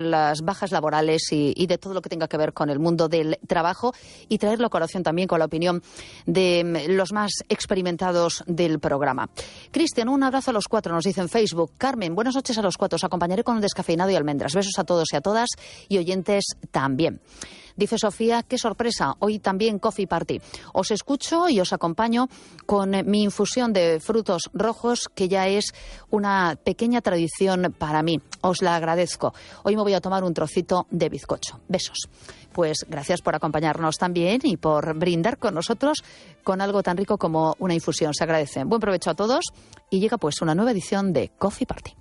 las bajas laborales y de todo lo que tenga que ver con el mundo del trabajo, y traerlo a colación también con la opinión de los más experimentados del programa. Cristian, un abrazo a los 4, nos dice en Facebook. Carmen, buenas noches a los 4, os acompañaré con un descafeinado y almendras. Besos a todos y a todas, y oyentes también. Dice Sofía, qué sorpresa, hoy también Coffee Party. Os escucho y os acompaño con mi infusión de frutos rojos, que ya es una pequeña tradición para mí. Os la agradezco. Hoy me voy a tomar un trocito de bizcocho. Besos. Pues gracias por acompañarnos también y por brindar con nosotros con algo tan rico como una infusión. Se agradece. Buen provecho a todos, y llega pues una nueva edición de Coffee Party.